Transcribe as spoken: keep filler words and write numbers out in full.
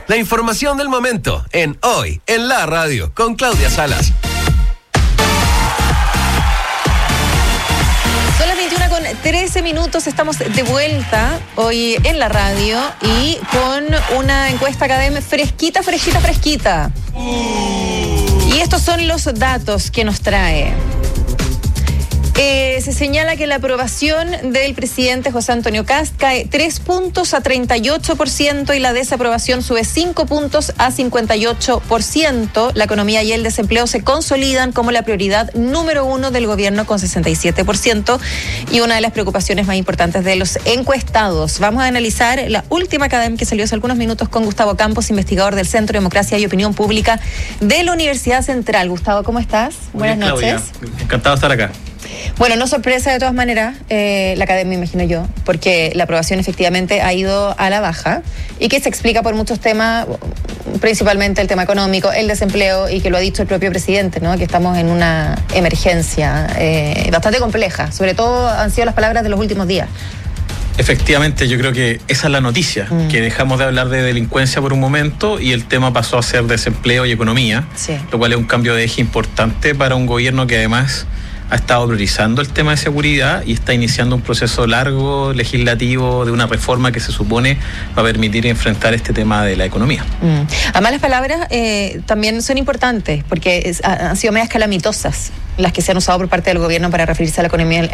La información del momento en Hoy en la Radio con Claudia Salas. Son las veintiuna con trece minutos, estamos de vuelta hoy en la radio y con una encuesta académica fresquita, fresquita, fresquita. Y estos son los datos que nos trae. Eh, se señala que la aprobación del presidente José Antonio Kast cae tres puntos a treinta y ocho por ciento y la desaprobación sube cinco puntos a cincuenta y ocho por ciento. La economía y el desempleo se consolidan como la prioridad número uno del gobierno con sesenta y siete por ciento y una de las preocupaciones más importantes de los encuestados. Vamos a analizar la última academia que salió hace algunos minutos con Gustavo Campos, investigador del Centro de Democracia y Opinión Pública de la Universidad Central. Gustavo, ¿cómo estás? Muy bien, Buenas Claudia. noches. Encantado de estar acá. Bueno, no sorpresa de todas maneras, eh, la academia, imagino yo, porque la aprobación efectivamente ha ido a la baja y que se explica por muchos temas, principalmente el tema económico, el desempleo y que lo ha dicho el propio presidente, ¿no? Que estamos en una emergencia eh, bastante compleja, sobre todo han sido las palabras de los últimos días. Efectivamente, yo creo que esa es la noticia, mm. que dejamos de hablar de delincuencia por un momento y el tema pasó a ser desempleo y economía, sí. Lo cual es un cambio de eje importante para un gobierno que además ha estado priorizando el tema de seguridad y está iniciando un proceso largo, legislativo, de una reforma que se supone va a permitir enfrentar este tema de la economía. Mm. Además, las palabras eh, también son importantes porque es, han sido medias calamitosas las que se han usado por parte del gobierno para referirse a la economía